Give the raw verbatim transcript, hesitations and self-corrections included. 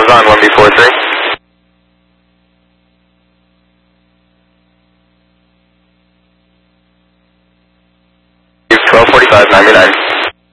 on one B four three. twelve forty-five, ninety-nine.